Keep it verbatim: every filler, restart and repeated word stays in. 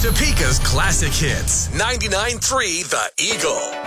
Topeka's classic hits. ninety-nine point three The Eagle.